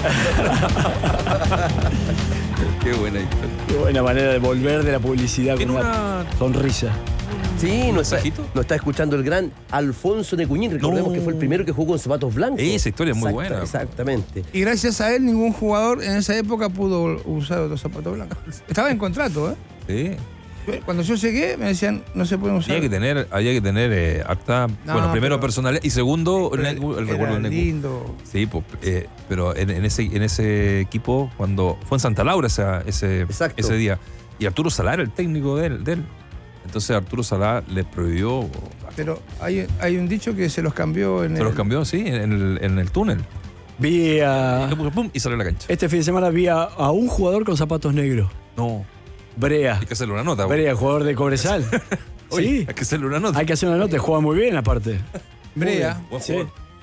Qué buena historia. Qué buena manera de volver de la publicidad con una sonrisa. Sí, nos está escuchando el gran Alfonso Necuñín. Recordemos que fue el primero que jugó con zapatos blancos. Esa historia es muy buena. Exactamente. Y gracias a él, ningún jugador en esa época pudo usar otros zapatos blancos. Estaba en contrato, ¿eh? Sí. Cuando yo llegué, me decían, no se pueden usar. Había que tener harta. No, bueno, primero pero personalidad y segundo, el recuerdo del Necu. Lindo. Sí, pero en ese equipo, cuando fue en Santa Laura ese día, y Arturo Salá era el técnico de él. Entonces Arturo Salá le prohibió. Pero hay un dicho que se los cambió en los cambió, sí, en el túnel. Vi y salió a la cancha. Este fin de semana vi a un jugador con zapatos negros. No. Brea. Hay que hacerle una nota. Brea, jugador de Cobresal. Oye, Sí. hay que hacerle una nota. Hay que hacer una nota, juega muy bien aparte. Brea. Sí.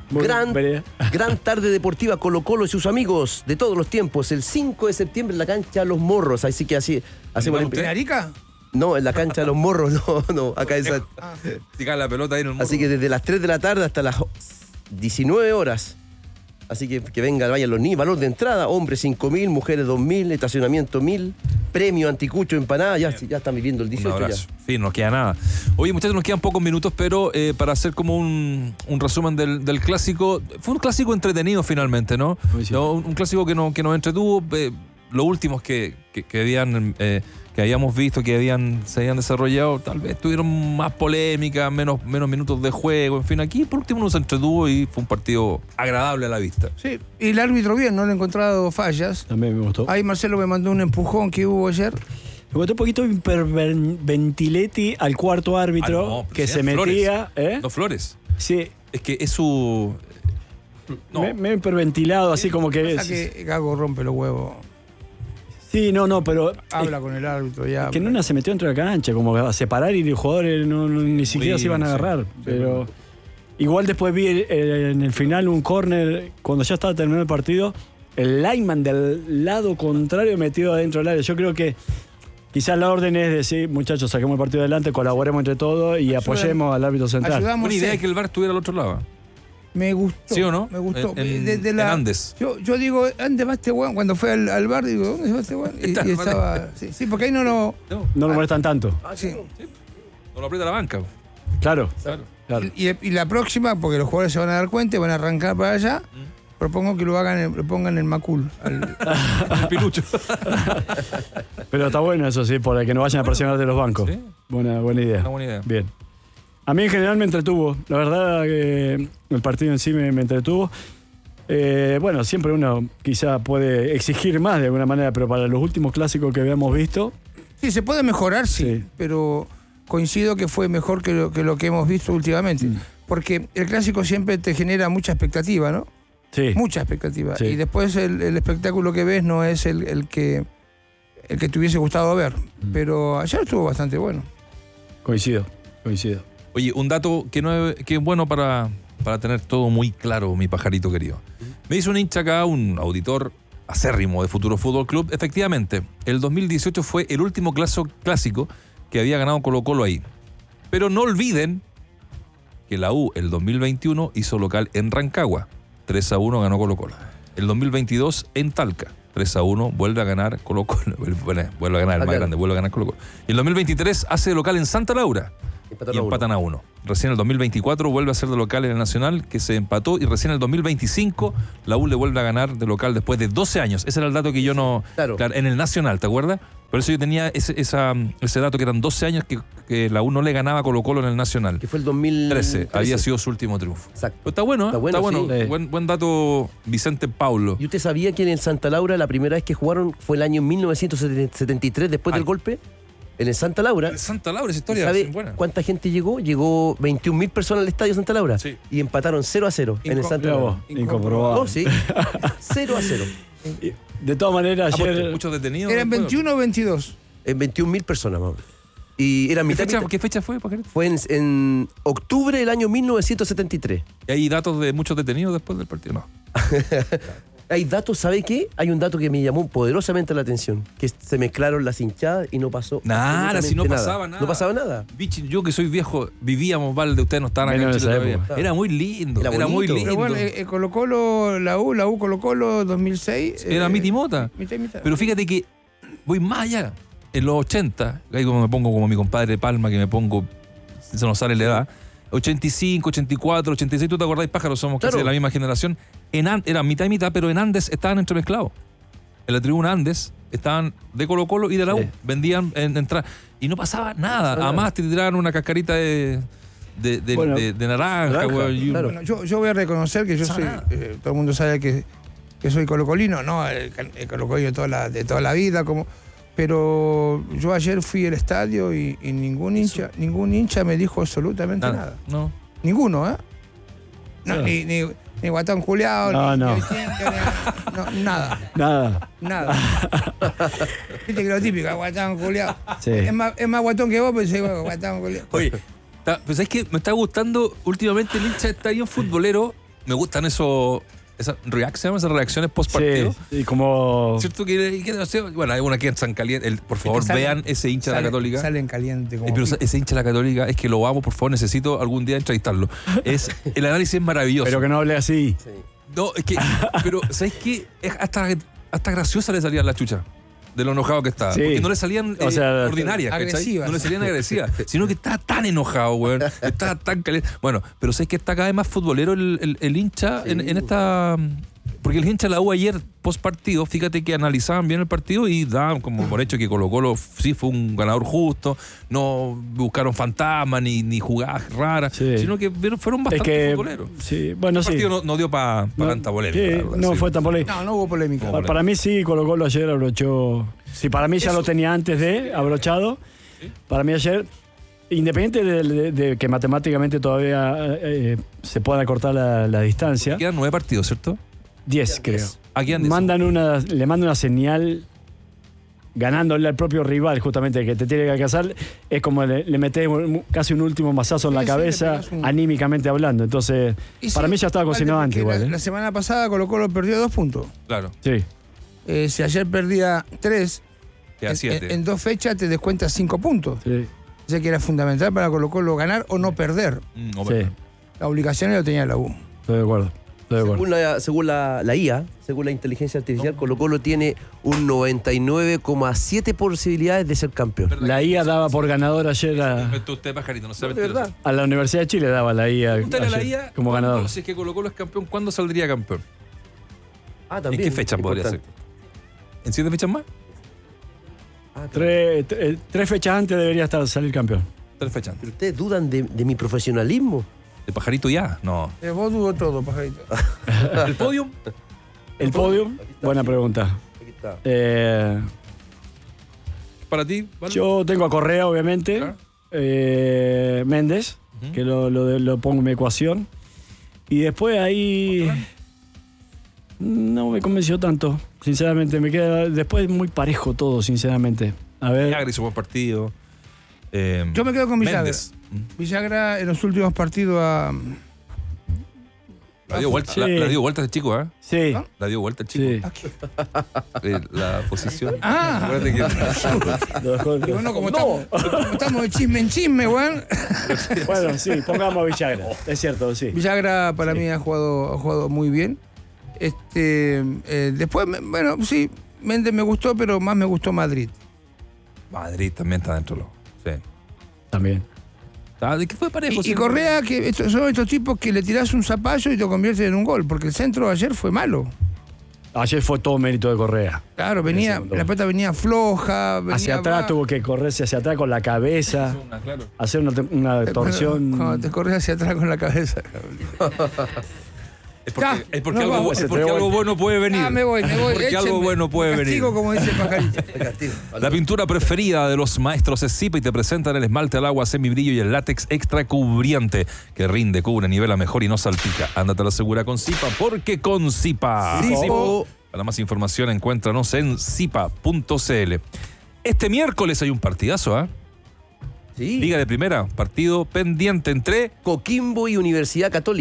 Gran tarde deportiva Colo-Colo y sus amigos de todos los tiempos. El 5 de septiembre en la cancha Los Morros. Así que así hacemos ¿En Arica? No, en la cancha de Los Morros, no, acá esa. Tira la pelota ahí en el morro. Así que desde las 3 de la tarde hasta las 19 horas. Así que vayan los niños. Valor de entrada, hombres 5.000, mujeres 2.000, estacionamiento 1.000, premio anticucho, empanada. Ya están viviendo el 18 ya. Sí, no nos queda nada. Oye, muchachos, nos quedan pocos minutos, pero para hacer como un resumen del clásico, fue un clásico entretenido finalmente, ¿no? Sí. No, un clásico que nos entretuvo. Los últimos que habíamos visto, se habían desarrollado, tal vez tuvieron más polémica, menos minutos de juego, en fin, aquí por último nos entretuvo y fue un partido agradable a la vista. Sí, y el árbitro bien, no le he encontrado fallas. También me gustó. Ahí Marcelo me mandó un empujón que hubo ayer. Me gustó un poquito Ventiletti al cuarto árbitro que se metía. Dos Flores. Sí. Es que es su. Me he hiperventilado, así como que. Pasa que Gago rompe los huevos. Sí, no, pero. Habla con el árbitro ya. Que Nuna se metió dentro de la cancha, como a separar y los jugadores ni siquiera se iban a agarrar. Pero. Igual después vi en el final un córner, cuando ya estaba terminando el partido, el lineman del lado contrario metido adentro del área. Yo creo que quizás la orden es decir, muchachos, saquemos el partido adelante, colaboremos entre todos y apoyemos al árbitro central. Buena idea que el VAR estuviera al otro lado. Me gustó. ¿Sí o no? Me gustó. En Andes. Yo digo, ¿dónde va este weón? Cuando fue al bar, digo, ¿dónde va este weón? Y estaba. Sí, porque ahí no lo molestan tanto. Sí. No lo aprieta la banca. Claro. Y la próxima, porque los jugadores se van a dar cuenta y van a arrancar para allá, propongo que lo pongan en Macul. El pilucho. Pero está bueno eso, sí, para que no vayan a presionar de los bancos. ¿Sí? Buena idea. Una buena idea. Bien. A mí en general me entretuvo. La verdad que el partido en sí me entretuvo. Bueno, siempre uno quizá puede exigir más de alguna manera, pero para los últimos clásicos que habíamos visto... Sí, se puede mejorar, sí. Pero coincido que fue mejor que lo que hemos visto últimamente. Porque el clásico siempre te genera mucha expectativa, ¿no? Sí. Mucha expectativa. Sí. Y después el espectáculo que ves no es el que te hubiese gustado ver. Pero ayer estuvo bastante bueno. Coincido. Oye, un dato que es bueno para tener todo muy claro, mi pajarito querido. Me dice un hincha acá, un auditor acérrimo de Futuro Fútbol Club. Efectivamente, el 2018 fue el último clásico que había ganado Colo-Colo ahí. Pero no olviden que la U, el 2021, hizo local en Rancagua. 3-1 ganó Colo-Colo. El 2022 en Talca. 3-1 vuelve a ganar Colo-Colo. Vuelve a ganar el más grande, vuelve a ganar Colo-Colo. Y el 2023 hace de local en Santa Laura. Y empatan a 1. Recién el 2024 vuelve a ser de local en el Nacional, que se empató, y recién el 2025 la U le vuelve a ganar de local después de 12 años. Ese era el dato que yo no... Claro, en el Nacional, ¿te acuerdas? Por eso yo tenía ese dato, que eran 12 años que la U no le ganaba a Colo-Colo en el Nacional. Que fue el 2013. Había sido su último triunfo. Exacto. Pero está bueno. Sí. Buen dato, Vicente Paulo. ¿Y usted sabía que en Santa Laura la primera vez que jugaron fue el año 1973, después del golpe? En el Santa Laura. Santa Laura, esa historia ¿sabe es buena. cuánta gente llegó? Llegó 21.000 personas al estadio Santa Laura. Sí. Y empataron 0-0 en el Santa Laura. Incomprobable. Oh, sí. 0-0. De todas maneras, ayer... Muchos detenidos. ¿Eran 21 o 22? En 21.000 personas, más. Y eran ¿Qué fecha fue, Pajarito? Fue en octubre del año 1973. ¿Y hay datos de muchos detenidos después del partido? No. Hay datos, ¿sabe qué? Hay un dato que me llamó poderosamente la atención, que se mezclaron las hinchadas y no pasó Nada, si no absolutamente pasaba nada. No pasaba nada. Bichi, yo que soy viejo, vivíamos, Valde, ustedes no estaban acá en Menos Chile en esa todavía. época. Era muy lindo, Era era muy bonito. lindo. Pero bueno, Colo-Colo, la U Colo-Colo 2006. Era mitad y mota. Mitad y mitad. Pero fíjate que voy más allá. En los 80, ahí como me pongo como mi compadre Palma, que me pongo, se nos sale la edad, 85, 84, 86, ¿tú te acordás, pájaro? Somos casi Claro. de la misma generación. Era mitad y mitad, pero en Andes estaban entremezclados. En la tribuna Andes estaban de Colo-Colo y de la U. Sí. Vendían entradas. Y no pasaba nada. Además te tiraban una cascarita de Bueno, naranja, naranja, güey, y claro. Bueno, yo voy a reconocer que yo soy, todo el mundo sabe que soy colocolino, ¿no? El colocolino de toda la vida, pero yo ayer fui al estadio y ningún hincha me dijo absolutamente nada. No. Ninguno, ¿eh? No, No. ni Guatán Juliado, No, ni no. nada. Nada. Viste que lo típico, Guatán Juliado. Sí. Es más guatón que vos, pero soy Guatán Juliado. Oye, pues es que me está gustando últimamente el hincha de estadio futbolero. Me gustan esas reacciones post partido. Sí, y como... ¿Cierto? Bueno, hay una aquí en San Caliente. Por favor, Salen- vean ese hincha de la Católica. Salen caliente como Pero pico. ese hincha de la Católica es que lo amo, por favor, necesito algún día entrevistarlo. El análisis es maravilloso. Pero que no hable así. Sí. No, es que, pero ¿sabes qué? Hasta graciosa le salía la chucha de lo enojado que estaba. Sí. Porque no le salían O sea, ordinarias, ¿cachai? agresivas. No le salían agresivas, sino que estaba tan enojado, weón. Estaba tan caliente. Bueno, pero ¿sabes que está cada vez más futbolero el hincha Sí. en esta... Porque el hincha de la U ayer, post partido, fíjate que analizaban bien el partido y daban como por hecho que Colo-Colo sí fue un ganador justo, no buscaron fantasmas ni jugadas raras, Sí. sino que fueron Es bastante que... futboleros. Sí, bueno, El sí. partido no dio para tanta polémica. Sí, la verdad, no sí. fue tan polémico. No hubo polémica. Para mí sí, Colo-Colo ayer abrochó. Si para mí ya lo tenía antes de abrochado, para mí ayer, independiente de que matemáticamente todavía se pueda cortar la distancia, Quedan 9 partidos, ¿cierto? 10 creo. Aquí han Le mandan una señal ganándole al propio rival, justamente, que te tiene que alcanzar. Es como le metes casi un último mazazo en la Sí, sí, cabeza, le pegas un- anímicamente hablando. Entonces, Y para sí, mí ya estaba cocinado porque antes igual. La semana pasada Colo-Colo perdió 2 puntos. Claro, Sí. Si ayer perdía 3, quedan 7. en 2 fechas te descuentas 5 puntos. Sí. O sea que era fundamental para Colo-Colo ganar o no perder. Sí. La obligación lo tenía la U. Estoy de acuerdo. Según la IA, según la inteligencia artificial, Colo-Colo tiene un 99,7 posibilidades de ser campeón. La IA daba por ganador ayer Usted, pajarito, no No, sabe de verdad. a la Universidad de Chile, daba la IA, Pregúntale a la ayer IA como cuándo, ganador. si es que Colo-Colo es campeón, ¿cuándo saldría campeón? Ah, ¿En también. qué fecha podría ser? Importante. ¿En 7 fechas más? Ah, también. Tres fechas antes debería salir campeón. 3 fechas antes. Pero ustedes dudan de mi profesionalismo. ¿De pajarito ya? No. Vos dudo todo, pajarito. ¿El podium? El podium, Aquí está, buena sí. pregunta. Aquí está. ¿Para ti? ¿Vale? Yo tengo a Correa, obviamente. Claro. Méndez, Ujú. que lo pongo en mi ecuación. Y después ahí no me convenció tanto, sinceramente. Me queda después muy parejo todo, sinceramente. A ver. Villagra hizo buen partido. Yo me quedo con Villagra. Méndez. Villagra en los últimos partidos La dio vuelta, Sí. la dio vuelta ese chico, ¿eh? Sí, ¿Ah? La dio vuelta el chico. sí. La posición. Ah. Acuérdate que Lo dejó- Y bueno, como estamos de chisme en chisme, weón. Bueno, sí, pongamos a Villagra. Es cierto, sí. Villagra para mí ha jugado muy bien. Después, bueno, sí, Méndez me gustó, pero más me gustó Madrid. Madrid también está dentro. Sí. También. ¿De qué fue parejo? Y Correa, que son estos tipos que le tirás un zapallo y te conviertes en un gol, porque el centro ayer fue malo. Ayer fue todo mérito de Correa. Claro, Ese, la pelota venía floja. Venía Hacia atrás baja. tuvo que correrse hacia atrás con la cabeza, Claro. hacer una torsión. Cuando te corres hacia atrás con la cabeza. Es porque, Ya, es porque, no, algo, vamos. es porque algo bueno puede venir. Ah, me voy. Porque Échenme. algo bueno puede venir. Castigo, como dice el pajarito. De castigo. La pintura preferida de los maestros es Zipa y te presentan el esmalte al agua semibrillo y el látex extra cubriente que rinde, cubre, nivela mejor y no salpica. Ándate a la segura con Zipa, porque con Zipa. Zipo. Para más información encuéntranos en zipa.cl. Este miércoles hay un partidazo, ¿ah? Sí. Liga de Primera, partido pendiente entre Coquimbo y Universidad Católica.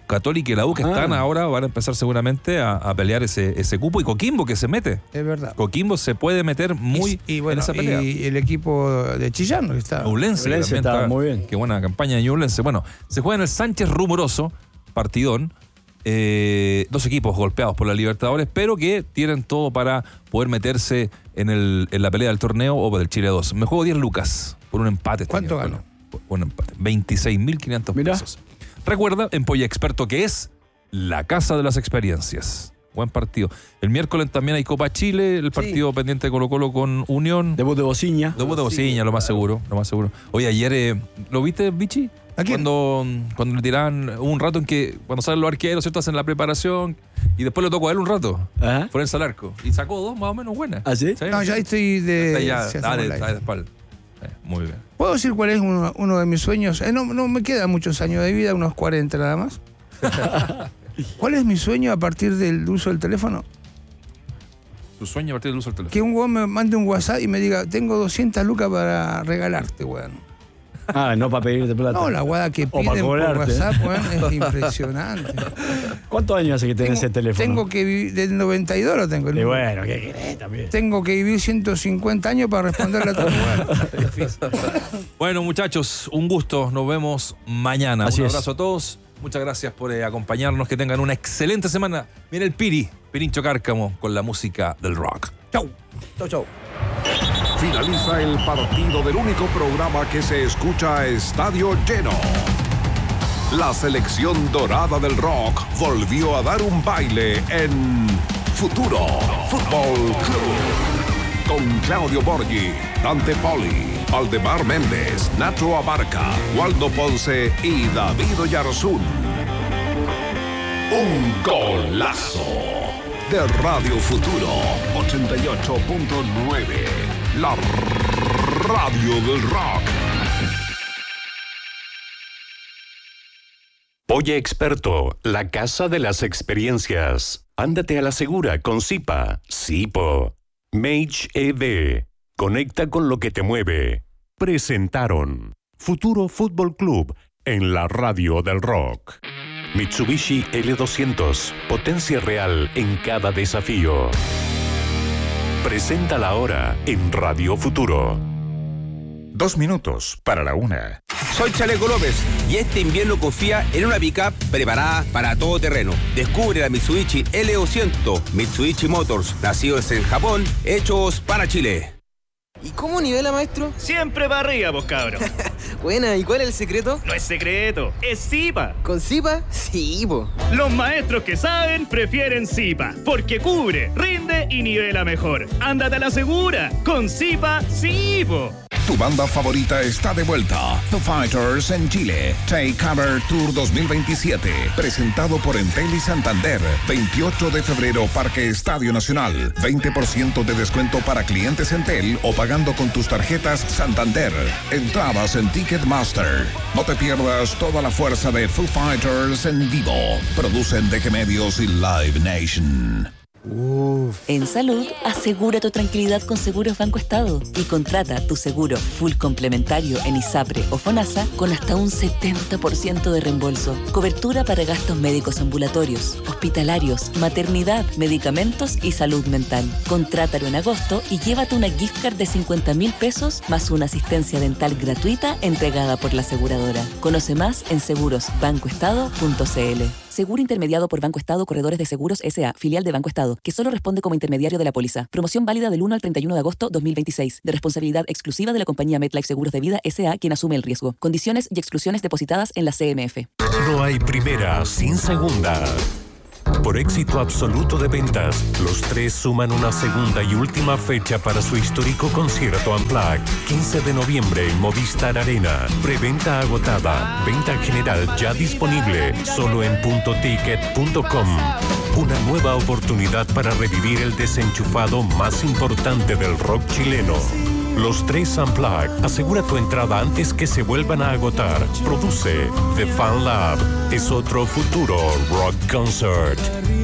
Católica y la U que están ahora, van a empezar seguramente a pelear ese cupo. Y Coquimbo que se mete. Es verdad. Coquimbo se puede meter muy bueno, en esa pelea. Y el equipo de Chillán que está. Ñublense está muy bien. Qué buena campaña de Ñublense. Bueno, se juega en el Sánchez Rumoroso, partidón. 2 equipos golpeados por la Libertadores, pero que tienen todo para poder meterse en la pelea del torneo o del Chile 2. Me juego 10 lucas por un empate. ¿Cuánto ganó? Un empate. 26.500 pesos. Recuerda, en Polla Experto, que es la casa de las experiencias. Buen partido. El miércoles también hay Copa Chile, el partido pendiente de Colo-Colo con Unión. Debut de Bociña. Debut de Bociña, lo más seguro. Oye, ayer, ¿lo viste, Vichy? ¿A quién? Cuando le tiraban un rato en que, cuando salen los arqueros, ¿cierto? Hacen la preparación y después le tocó a él un rato. Ajá. Ponerse al arco. Y sacó 2 más o menos buenas. ¿Ah, sí? No, ya estoy de. Está de espalda. Muy bien. ¿Puedo decir cuál es uno de mis sueños? No me quedan muchos años de vida, unos 40 nada más. ¿Cuál es mi sueño a partir del uso del teléfono? Su sueño a partir del uso del teléfono. Que un weón me mande un WhatsApp y me diga, tengo 200 lucas para regalarte, weón. No para pedirte plata. No, la guada que O para piden por cobrarte. WhatsApp, weón, es impresionante. ¿Cuántos años hace que tenés ese teléfono? Tengo que vivir, del 92 lo tengo. Y bueno, ¿qué querés también? Tengo que vivir 150 años para responderle a todo lugar. Bueno, muchachos, un gusto. Nos vemos mañana. Así un es. abrazo a todos. Muchas gracias por acompañarnos. Que tengan una excelente semana. Mira el Pirincho Cárcamo, con la música del rock. Chau. Chau, chau. Finaliza el partido del único programa que se escucha a estadio lleno. La selección dorada del rock volvió a dar un baile en Futuro Fútbol Club. Con Claudio Borghi, Dante Poli, Aldemar Méndez, Nacho Abarca, Waldo Ponce y David Oyarzún. Un golazo de Radio Futuro 88.9. La radio del rock. Polla Experto, la casa de las experiencias. Ándate a la segura con Zipa. Zipo. Mage EV. Conecta con lo que te mueve. Presentaron Futuro Fútbol Club en la radio del rock. Mitsubishi L200. Potencia real en cada desafío. Presenta la hora en Radio Futuro. 2 minutos para la 1. Soy Chaleco López y este invierno confía en una pickup preparada para todo terreno. Descubre la Mitsubishi L200, Mitsubishi Motors, nacidos en Japón, hechos para Chile. ¿Y cómo nivela, maestro? Siempre para arriba, vos cabros. Buena, ¿y cuál es el secreto? No es secreto, es Zipa. ¿Con Zipa? Sí, po. Los maestros que saben prefieren Zipa, porque cubre, rinde y nivela mejor. Ándate a la segura, con Zipa, sí, po. Tu banda favorita está de vuelta. Foo Fighters en Chile. Take Cover Tour 2027. Presentado por Entel y Santander. 28 de febrero, Parque Estadio Nacional. 20% de descuento para clientes Entel o pagando con tus tarjetas Santander. Entradas en Ticketmaster. No te pierdas toda la fuerza de Foo Fighters en vivo. Producen DG Medios y Live Nation. En salud, asegura tu tranquilidad con Seguros Banco Estado y contrata tu seguro full complementario en ISAPRE o FONASA con hasta un 70% de reembolso. Cobertura para gastos médicos ambulatorios, hospitalarios, maternidad, medicamentos y salud mental. Contrátalo en agosto y llévate una gift card de 50.000 pesos más una asistencia dental gratuita entregada por la aseguradora. Conoce más en segurosbancoestado.cl. Seguro intermediado por Banco Estado Corredores de Seguros S.A., filial de Banco Estado, que solo responde como intermediario de la póliza. Promoción válida del 1 al 31 de agosto 2026. De responsabilidad exclusiva de la compañía MetLife Seguros de Vida S.A., quien asume el riesgo. Condiciones y exclusiones depositadas en la CMF. No hay primera sin segunda. Por éxito absoluto de ventas, los tres suman una segunda y última fecha para su histórico concierto Unplugged. 15 de noviembre en Movistar Arena. Preventa agotada. Venta general ya disponible. Solo en puntoticket.com. Una nueva oportunidad para revivir el desenchufado más importante del rock chileno. Los tres Unplugged. Asegura tu entrada antes que se vuelvan a agotar. Produce The Fan Lab. Es otro futuro rock concert.